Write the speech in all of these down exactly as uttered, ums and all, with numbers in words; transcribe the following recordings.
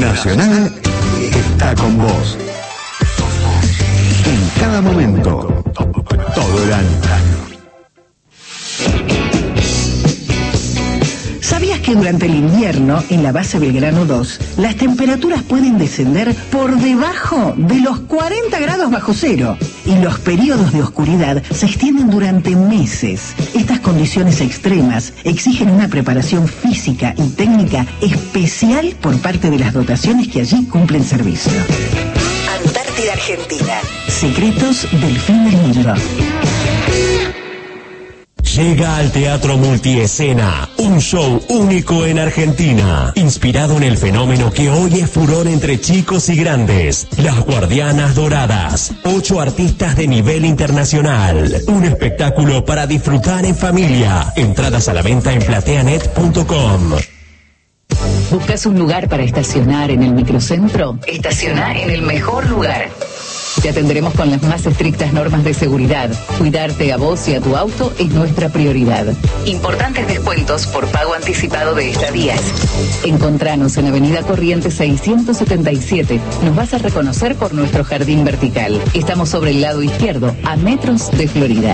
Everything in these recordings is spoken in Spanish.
Nacional está con vos. En cada momento, todo el año. ¿Sabías que durante el invierno, en la base Belgrano dos, las temperaturas pueden descender por debajo de los cuarenta grados bajo cero? Y los periodos de oscuridad se extienden durante meses. Estas condiciones extremas exigen una preparación física y técnica especial por parte de las dotaciones que allí cumplen servicio. Antártida Argentina. Secretos del fin del mundo. Llega al Teatro Multiescena, un show único en Argentina, inspirado en el fenómeno que hoy es furor entre chicos y grandes, Las Guardianas Doradas, ocho artistas de nivel internacional, un espectáculo para disfrutar en familia, entradas a la venta en plateanet punto com. ¿Buscas un lugar para estacionar en el microcentro? Estaciona en el mejor lugar. Te atenderemos con las más estrictas normas de seguridad. Cuidarte a vos y a tu auto es nuestra prioridad. Importantes descuentos por pago anticipado de estadías. Encontranos en Avenida Corrientes seiscientos setenta y siete. Nos vas a reconocer por nuestro jardín vertical. Estamos sobre el lado izquierdo, a metros de Florida.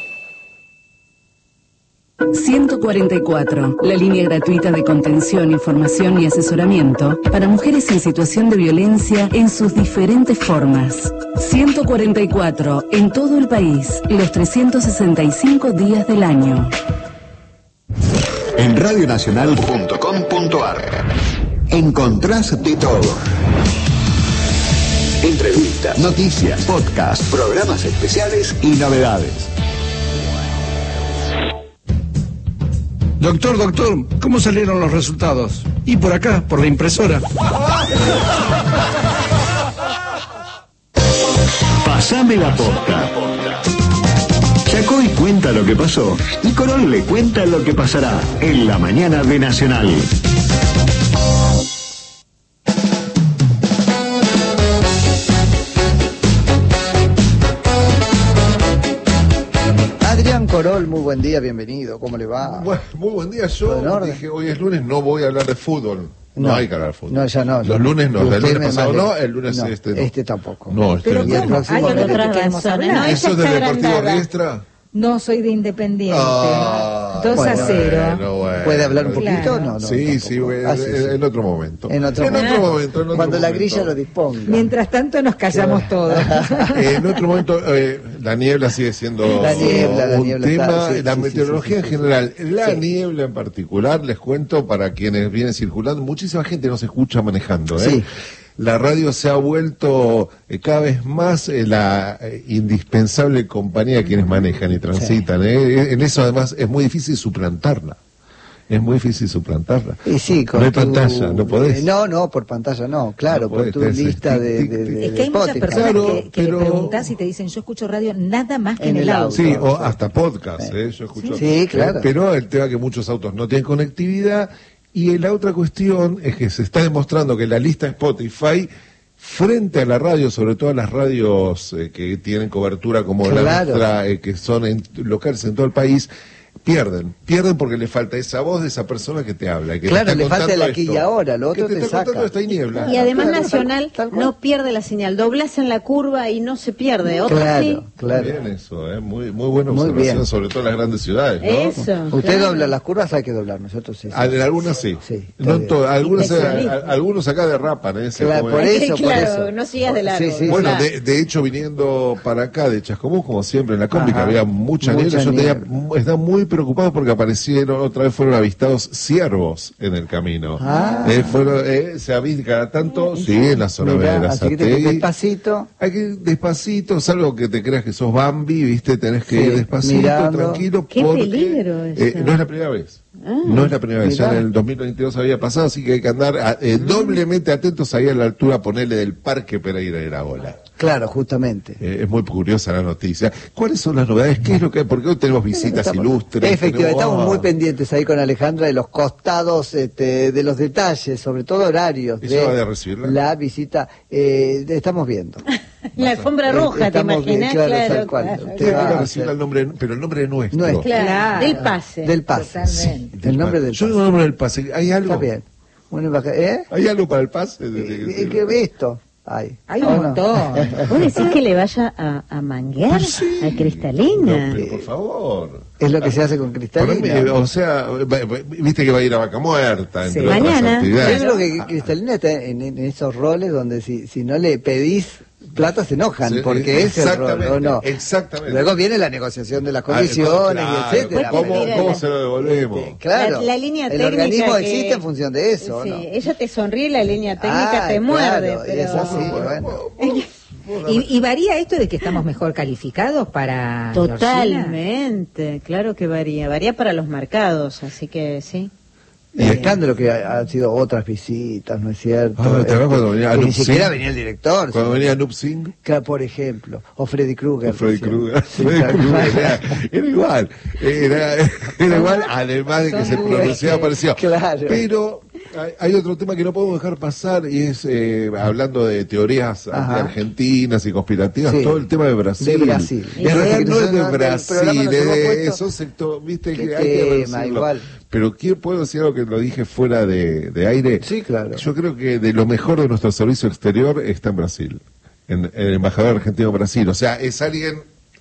ciento cuarenta y cuatro, la línea gratuita de contención, información y asesoramiento para mujeres en situación de violencia en sus diferentes formas. ciento cuarenta y cuatro, en todo el país, los trescientos sesenta y cinco días del año. En radio nacional punto com punto ar encontrás de todo. Entrevistas, noticias, podcasts, programas especiales y novedades. Doctor, doctor, ¿cómo salieron los resultados? Y por acá, por la impresora. Pasame la posta. Chacoy cuenta lo que pasó y Corol le cuenta lo que pasará en la mañana de Nacional. Corol, muy buen día, bienvenido, ¿cómo le va? Bueno, muy buen día, yo dije hoy es lunes, no voy a hablar de fútbol. No, no hay que hablar de fútbol. No, ya no. Los lunes no, el lunes pasado no, el lunes no, este no. Este tampoco. No, este Pero no. ¿cómo? Hay otras razones. No, ¿Eso es del Deportivo Riestra? No, soy de Independiente. Ah, dos bueno, a cero. Bueno, bueno. ¿Puede hablar un poquito? Claro. No, no. Sí, tampoco. sí, bueno, ah, sí, sí, en otro momento. En otro, en otro momento. En otro Cuando momento. la grilla lo disponga. Mientras tanto nos callamos todos. Eh, en otro momento, eh, la niebla sigue siendo la niebla, la un niebla tema. está, sí, la sí, meteorología sí, sí, en general, sí. la Sí. niebla en particular, les cuento para quienes vienen circulando, muchísima gente nos escucha manejando, ¿eh? Sí. La radio se ha vuelto eh, cada vez más eh, la eh, indispensable compañía de quienes manejan y transitan. Sí. ¿eh? En eso además es muy difícil suplantarla. Es muy difícil suplantarla. Y sí, con no hay tu... pantalla, no podés. Eh, no, no, por pantalla no, claro, no podés, por tu ese, lista tic, de, tic, de, tic, de Es que hay muchas Spotify. personas Claro, que, que pero... le preguntas y te dicen, yo escucho radio nada más que en, En el el auto. auto. Sí, o hasta podcast, ¿eh? Yo escucho. Sí, claro. Eh, pero el tema es que muchos autos no tienen conectividad y la otra cuestión es que se está demostrando que la lista Spotify frente a la radio, sobre todo a las radios eh, que tienen cobertura como Claro. la nuestra, eh, que son en, locales en todo el país, pierden, pierden porque le falta esa voz de esa persona que te habla. Que Claro, te está le falta el contando aquí esto, y ahora, lo otro que te, te está saca. contando esta hay niebla. Y además Claro, Nacional tal- tal cual. no pierde la señal, doblás en la curva y no se pierde. Otro Claro, sí. claro. Muy bien eso, ¿eh? muy, muy buena Muy observación, bien. sobre todo en las grandes ciudades, ¿no? Eso. Usted claro. dobla las curvas, hay que doblar, nosotros sí. sí. Ah, en algunas sí, Sí, está no en bien. todas, algunas, eh, Especialista. a- algunos acá derrapan, ¿eh? Se Claro, comen. por eso, por Claro, eso. no sigas de largo. Sí, sí, Bueno, Claro. de, de hecho, viniendo para acá de Chascomús, como siempre en la combi, que Ajá. había mucha Mucha niebla, yo tenía, niebla. estaba muy preocupado porque aparecieron, otra vez fueron avistados ciervos en el camino. Ah. Eh, fueron, eh, se avista cada tanto, sí, en la zona Mirá, de la así que te- Sategui. despacito. Hay que ir despacito, salvo que te creas que sos Bambi, viste, tenés que Sí, ir despacito, mirando. tranquilo, Qué porque peligro eso. eh, no es la primera vez. Ah. No es la primera vez, ya Mirá. en el dos mil veintidós había pasado, así que hay que andar a- eh, doblemente atentos ahí a la altura, ponerle del Parque Pereira de la Ola. Claro, justamente. Eh, es muy curiosa la noticia. ¿Cuáles son las novedades? ¿Qué es lo que hay? Porque hoy tenemos visitas Estamos- ilustres. Efectivamente, tenemos- estamos ¡ah! muy pendientes ahí con Alejandra de los costados, este, de los detalles, sobre todo horarios. ¿Ella va a recibirla? La visita, eh, estamos viendo. La alfombra Eh, roja, ¿te estamos bien, imaginas? claro, Claro, tal cual. claro, Usted Tiene va que ir a a recibir hacer- el nombre, pero el nombre nuestro. Nuestro. Claro, del pase. Del pase. Totalmente. El nombre del Yo pase. digo el nombre del pase. ¿Hay algo? Está bien. Una embajada, ¿eh? ¿Hay algo para el pase? ¿Qué he visto? Hay. Hay un montón. ¿Vos decís que le vaya a, a manguear Pues sí. a Cristalina? No, pero por favor. Es lo que se hace con Cristalina. Por mí, o sea, viste que va a ir a Vaca Muerta, entre Sí. otras Mañana. actividades. Yo creo que Cristalina está en, en esos roles donde si, si no le pedís plata se enojan, Sí, porque es el rol, ¿o no? Exactamente. Luego viene la negociación de las Ah, condiciones claro, y etcétera. ¿Cómo, Mira, cómo la- se lo devolvemos? Este, claro, La- la línea el técnica organismo que- existe en función de eso, Sí, ¿no? ella te sonríe, la línea técnica Ah, te muerde. claro, y Pero... es así, bueno. ¿Y, y varía esto de que estamos mejor calificados para Georgina? Totalmente, claro que varía. Varía para los mercados, así que sí. Y el escándalo que ha- han sido otras visitas, ¿no es cierto? Ah, ¿te acuerdas Este, cuando venía que Anup ni siquiera Singh? venía el director. Cuando sino- venía Noob Singh. Claro, por ejemplo, o Freddy Krueger. O Freddy decían. Krueger. Sí, Freddy tal Krueger cual. era, era igual. Era, era igual, además de que Son se muy pronunciaba bien, parecido. claro. Pero hay, hay otro tema que no podemos dejar pasar y es, eh, hablando de teorías Ajá. argentinas y conspirativas, Sí. todo el tema de Brasil. De Brasil. En realidad no es de Del programa Brasil, nos es hemos de puesto- esos sectores, viste, Qué que hay que tema, decirlo. igual. Pero quiero, puedo decir algo que lo dije fuera de, de aire. Sí, claro. Yo creo que de lo mejor de nuestro servicio exterior está en Brasil, en, en el embajador argentino en Brasil. O sea, es alguien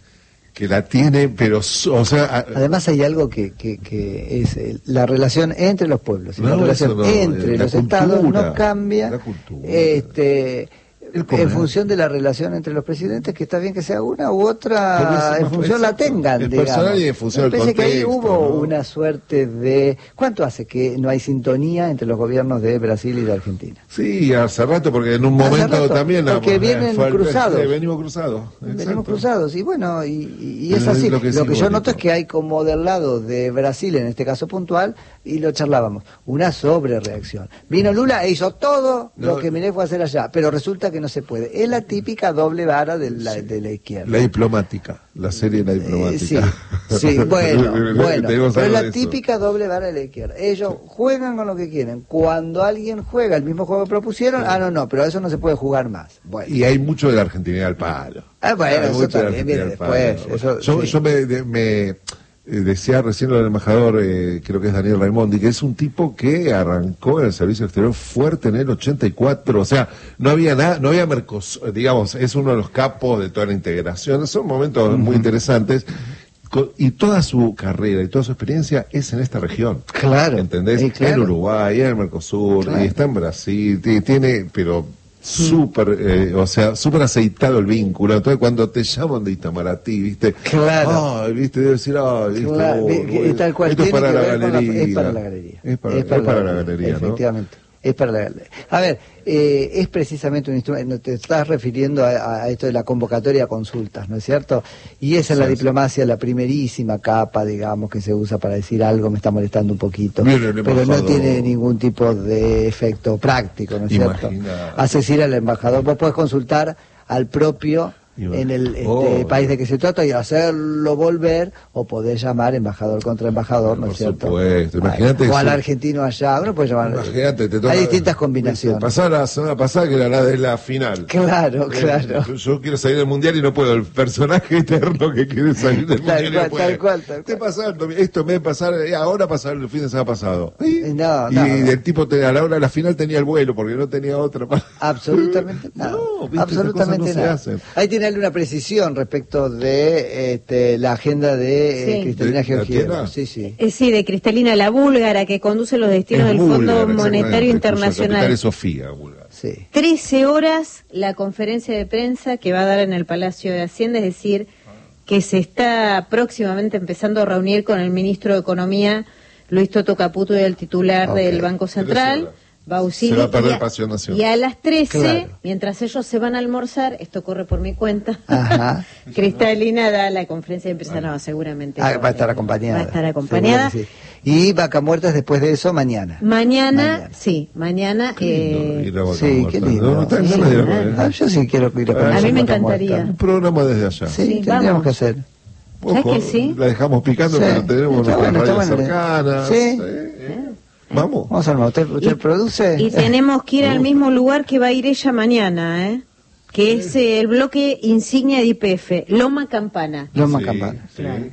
que la tiene, pero, so- o sea, a- Además hay algo que, que, que es eh, la relación entre los pueblos y No, la relación eso no, entre la los cultura, estados no cambia la cultura. este El comer. en función de la relación entre los presidentes, que está bien que sea una u Pero otra, es en más- función la exacto. tengan, Es digamos. personal y en función Me del parece que ahí contexto, hubo ¿no? una suerte de... ¿Cuánto hace que no hay sintonía entre los gobiernos de Brasil y de Argentina? sí, hace rato, porque en un Hace momento rato, también... la- porque vienen fue al- cruzados. eh, venimos cruzados. Venimos exacto. cruzados y bueno, y, y- y es Es así. lo Lo que que, es yo simbólico. noto es que hay como del lado de Brasil, en este caso puntual, y lo charlábamos, una sobrereacción. Vino Lula e hizo todo No, lo que Milei fue a hacer allá, pero resulta que no se puede. Es la típica doble vara de la, de la izquierda. La diplomática, la serie La Eh, diplomática. sí, sí, bueno, bueno, Tenemos pero algo es de la eso. típica doble vara de la izquierda. Ellos juegan con lo que quieren. Cuando alguien juega el mismo juego que propusieron, ah, no, no, pero eso no se puede jugar más. Bueno. Y hay mucho de la Argentinidad al palo. Ah, bueno, Hay eso mucho de la también viene Argentinidad al después, palo. eso, yo, sí. yo me, de- me, eh, decía recién lo del embajador, eh, creo que es Daniel Raimondi, que es un tipo que arrancó en el servicio exterior fuerte en el ochenta y cuatro. O sea, no había nada, no había Mercosur, digamos, es uno de los capos de toda la integración. Son momentos muy interesantes. Co- Y toda su carrera y toda su experiencia es en esta región. Claro. ¿Entendés? Sí, claro. En Uruguay, en el Mercosur, Claro. y está en Brasil, ti- tiene, pero súper, eh, o sea, súper aceitado el vínculo. Entonces, cuando te llaman de Itamaraty, ¿viste? Claro. Ay, ¿viste? Debe decir, ay, ¿viste? Claro, Oh, que- que bueno, tal cual esto es tiene para que la ver con la- galería. es para la galería. Es para, es para la galería, ¿no? Efectivamente. Es para la galería. A ver, eh, es precisamente un instrumento, te estás refiriendo a, a esto de la convocatoria a consultas, ¿no es cierto? Y esa es la Sí, sí. diplomacia, la primerísima capa, digamos, que se usa para decir algo me está molestando un poquito. Viene el Pero no embajador. tiene ningún tipo de efecto práctico, ¿no es cierto? Imagina. Haces ir al embajador, vos podés consultar al propio Imagina. en el este, Oh. país de que se trata y hacerlo volver, o poder llamar embajador contra embajador, ¿no Por es cierto? supuesto. Imagínate o al eso. argentino allá, uno puede llamar. Imagínate, te toca- Hay distintas combinaciones. Pasó la semana pasada que era la de la final. Claro, Eh, claro. Yo, yo quiero salir del mundial y no puedo. El personaje eterno que quiere salir del Tal mundial y cual, no puede. tal cual, tal Te pasando, esto me pasar, eh, ahora pasar el fin de semana pasado. ¿Sí? Eh, no, y no. el tipo te- a la hora de la final tenía el vuelo porque no tenía otra. para- Absolutamente nada. No, viste, Absolutamente esas cosas no se nada. hacen. Ahí tiene alguna precisión respecto de este, la agenda de eh, Sí. Cristalina ¿De- la Georgieva. tiene? Sí, sí. Eh, sí, de Cristalina, la búlgara que conduce los destinos Es del búlgara, Fondo exactamente, Monetario cuya Internacional. capital es Sofía, búlgara. Sí. trece horas la conferencia de prensa que va a dar en el Palacio de Hacienda, es decir, que se está próximamente empezando a reunir con el ministro de Economía, Luis Toto Caputo, y el titular Ok, del Banco Central, horas. Bausili. Se va a perder y a- Pasión Nacional. Y a las trece, Claro. mientras ellos se van a almorzar, esto corre por mi cuenta, Ajá. Cristalina da la conferencia de prensa, no, seguramente. Ah, va a estar acompañada. Va a estar acompañada. Seguro que sí. Y Vaca Muertas después de eso mañana. Mañana, Mañana. sí, mañana... eh, Ir a Vaca Sí, Muerta. qué lindo. No, no, está- no Sí, me digas, ah, eh. ah, yo sí quiero ir a A conocer mí me Vaca encantaría. Muerta. Un programa desde allá. Sí, Sí, tendríamos vamos. que hacer. ¿Sabes que sí? La dejamos picando, Sí. pero tenemos Está nuestras bueno, está radios bueno. cercanas. Sí. ¿eh? Vamos. Vamos a armar. ¿Usted, usted Y- produce? Y tenemos que ir al mismo lugar que va a ir ella mañana, ¿eh? Que es eh, el bloque insignia de I P F, Loma Campana. Loma Sí, Campana. sí.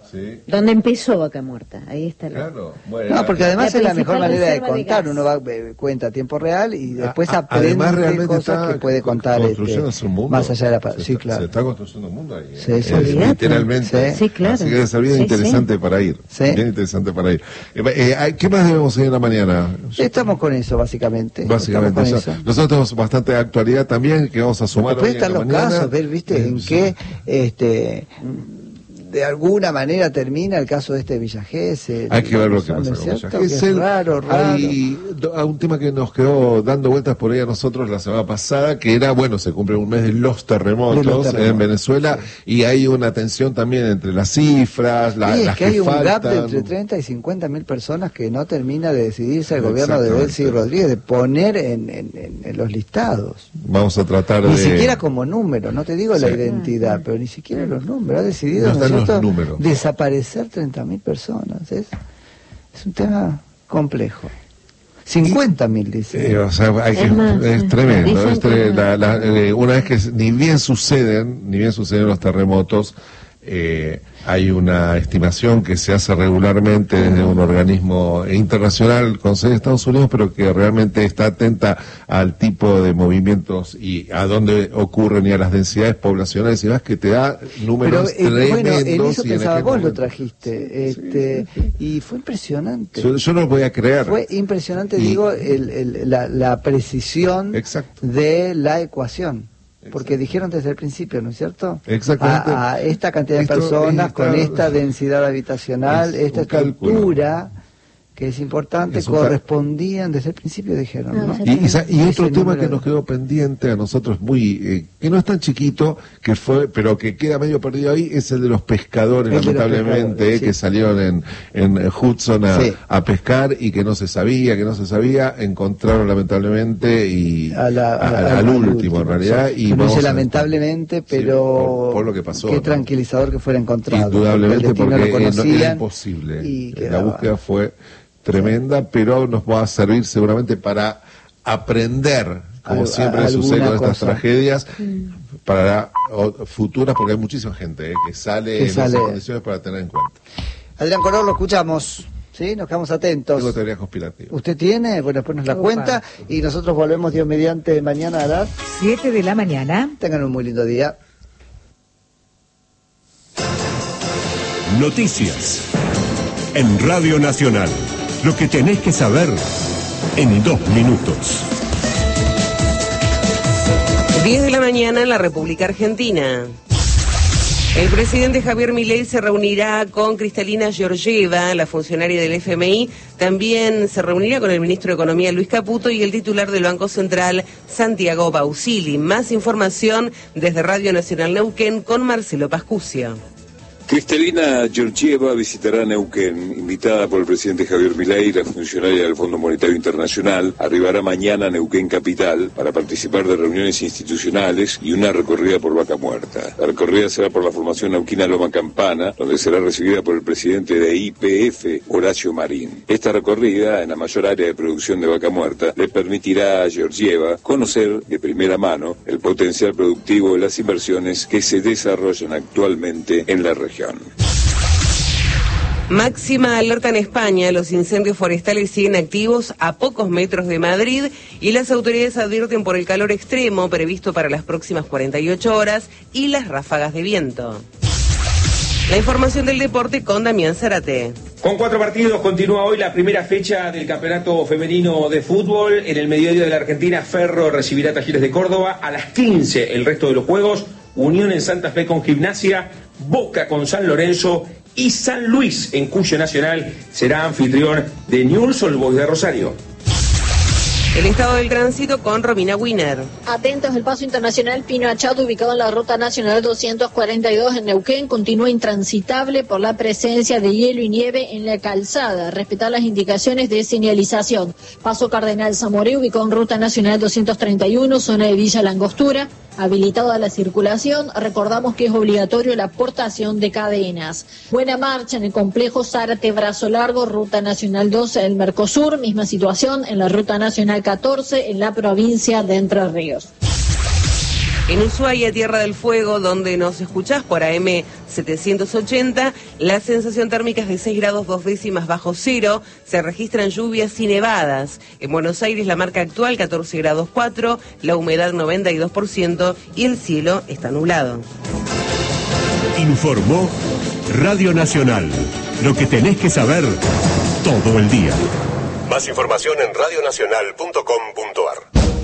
Sí. Donde empezó Vaca Muerta, ahí está la... Claro, bueno, no, porque además la es la mejor manera de reserva de contar. gas. Uno va eh, cuenta a tiempo real y después a- aprende además realmente cosas está que puede contar construyendo este, un mundo. más allá de la... pa- Se Sí, está, claro. se está construyendo un mundo ahí. Sí, eh. sí, Eh, olvídate. literalmente. Sí. Sí, claro. Así que debe ser bien Sí, interesante sí. para ir. Sí. Bien interesante para ir. Eh, eh, ¿Qué más debemos hacer en la mañana? Estamos con eso, básicamente. Básicamente, Estamos eso. con eso. Nosotros tenemos bastante actualidad también que vamos a sumar Después hoy en están la los mañana. casos, ver, viste, Eh, en sí. qué este, de alguna manera termina el caso de este Villa Gesell. Hay que ver lo que ¿no es pasa con Villa cierto? Que es Gesell. raro, raro. Hay do- a un tema que nos quedó dando vueltas por ahí a nosotros la semana pasada, que era, bueno, se cumple un mes de los terremotos, De los terremotos, en Venezuela, y hay una tensión también entre las cifras, la, Sí, es las que hay un faltan. gap de entre treinta y cincuenta mil personas que no termina de decidirse el gobierno de Exactamente. Delcy Rodríguez de poner en, en- en- en los listados. Vamos a tratar Ni de... siquiera como número, no te digo la Sí. identidad, pero ni siquiera los números. Ha decidido, No ¿no es están los cierto?, números. desaparecer treinta mil personas. Es, es un tema complejo. cincuenta mil, dice. Eh, o sea, hay que- Es más, es tremendo. dicen es tre- que- la- la- eh, una vez que s- ni bien suceden, ni bien suceden los terremotos, eh, hay una estimación que se hace regularmente desde un organismo internacional con sede en Estados Unidos, pero que realmente está atenta al tipo de movimientos y a dónde ocurren y a las densidades poblacionales y más, que te da Pero números eh, bueno, en tremendos. eso y en pensaba, aquel vos lo momento- trajiste, este, y fue impresionante. Yo, yo no lo podía creer. Fue impresionante, Y- digo, el, el- la, la precisión Exacto. de la ecuación. Porque dijeron desde el principio, ¿no es cierto? Exactamente. A, a esta cantidad de Esto personas, es con estar- esta densidad habitacional, es esta un cálculo. estructura, que es importante, Es un cal- correspondían, desde el principio dijeron, No, ¿no? sí. Y, y sa- y otro Ese tema número que de- nos quedó pendiente a nosotros muy, eh, que no es tan chiquito, que fue, pero que queda medio perdido ahí, es el de los pescadores, El de los lamentablemente, pescadores, eh, que sí. salieron en, en Hudson a, Sí. a pescar y que no se sabía, que no se sabía, encontraron lamentablemente y A la- a- a- al, al último, último, en realidad. sí. Y Uno vamos dice a- lamentablemente, Sí, pero por, por lo que pasó. qué ¿no? tranquilizador que fuera encontrado. Indudablemente, El destino porque lo eh, no- conocían era imposible. y La quedaba- búsqueda fue tremenda, pero nos va a servir seguramente para aprender, como Al- siempre a- sucede con alguna estas cosa. tragedias, para o, futuras, porque hay muchísima gente eh, que sale Que en sale. esas condiciones para tener en cuenta. Adrián Coror, lo escuchamos, ¿sí? Nos quedamos atentos. Tengo teorías conspirativas. ¿Usted tiene? Bueno, después nos la Opa. cuenta y nosotros volvemos Dios mediante mañana a las... siete de la mañana. Tengan un muy lindo día. Noticias. En Radio Nacional. Lo que tenés que saber en dos minutos. diez de la mañana en la República Argentina. El presidente Javier Milei se reunirá con Cristalina Georgieva, la funcionaria del F M I. También se reunirá con el ministro de Economía Luis Caputo y el titular del Banco Central Santiago Bausili. Más información desde Radio Nacional Neuquén con Marcelo Pascucio. Cristalina Georgieva visitará Neuquén, invitada por el presidente Javier Milei, la funcionaria del Fondo Monetario Internacional, arribará mañana a Neuquén Capital para participar de reuniones institucionales y una recorrida por Vaca Muerta. La recorrida será por la formación neuquina Loma Campana, donde será recibida por el presidente de I P F, Horacio Marín. Esta recorrida, en la mayor área de producción de Vaca Muerta, le permitirá a Georgieva conocer de primera mano el potencial productivo de las inversiones que se desarrollan actualmente en la región. Máxima alerta en España, los incendios forestales siguen activos a pocos metros de Madrid y las autoridades advierten por el calor extremo previsto para las próximas cuarenta y ocho horas y las ráfagas de viento. La información del deporte con Damián Zárate. Con cuatro partidos continúa hoy la primera fecha del Campeonato Femenino de Fútbol. En el mediodía de la Argentina, Ferro recibirá a Talleres de Córdoba. A las quince el resto de los juegos, Unión en Santa Fe con Gimnasia, Boca con San Lorenzo y San Luis en Cuyo Nacional será anfitrión de Newell's Old Boys de Rosario. El estado del tránsito con Romina Wiener. Atentos, el paso internacional Pino Achado, ubicado en la ruta nacional doscientos cuarenta y dos en Neuquén, continúa intransitable por la presencia de hielo y nieve en la calzada. Respetar las indicaciones de señalización. Paso Cardenal Zamoré, ubicado en ruta nacional doscientos treinta y uno, zona de Villa Langostura, habilitada la circulación. Recordamos que es obligatorio la portación de cadenas. Buena marcha en el complejo Zárate Brazo Largo, ruta nacional doce del Mercosur, misma situación en la ruta nacional catorce en la provincia de Entre Ríos. En Ushuaia, Tierra del Fuego, donde nos escuchás por A M setecientos ochenta, la sensación térmica es de seis grados dos décimas bajo cero, se registran lluvias y nevadas. En Buenos Aires la marca actual catorce grados cuatro, la humedad noventa y dos por ciento y el cielo está nublado. Informó Radio Nacional. Lo que tenés que saber todo el día. Más información en radionacional punto com punto ar.